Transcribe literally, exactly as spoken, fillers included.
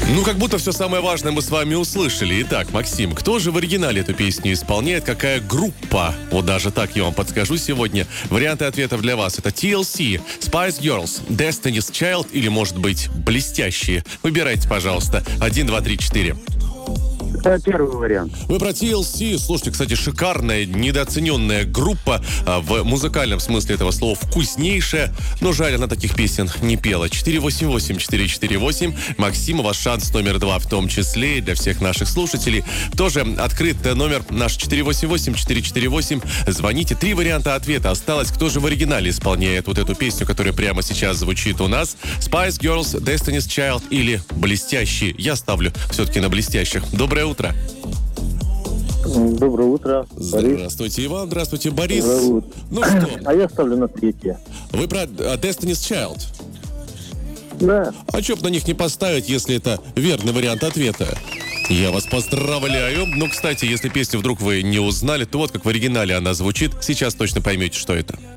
Ну, как будто все самое важное мы с вами услышали. Итак, Максим, кто же в оригинале эту песню исполняет? Какая группа? Вот даже так я вам подскажу сегодня. Варианты ответов для вас. Это ти эл си, Spice Girls, Destiny's Child или, может быть, Блестящие. Выбирайте, пожалуйста. Один, два, три, четыре. Это первый вариант. Вы про ти эл си. Слушайте, кстати, шикарная, недооцененная группа. а, В музыкальном смысле этого слова вкуснейшая. Но жаль, она таких песен не пела. четыре восемь восемь четыре четыре восемь. Максим, у вас шанс номер два в том числе. И для всех наших слушателей тоже открыт номер наш четыре восемь восемь четыре четыре восемь. Звоните. Три варианта ответа осталось. Кто же в оригинале исполняет вот эту песню, которая прямо сейчас звучит у нас? Spice Girls, Destiny's Child или Блестящие? Я ставлю все-таки на Блестящих. Доброе утро. Доброе утро, Борис. Здравствуйте, Иван. Здравствуйте, Борис. Доброе утро. Ну что, А я ставлю на третье. вы про а, Destiny's Child? Да. А чё б на них не поставить, если это верный вариант ответа? Я вас поздравляю. Ну, кстати, если песню вдруг вы не узнали, то вот как в оригинале она звучит. Сейчас точно поймете, что это.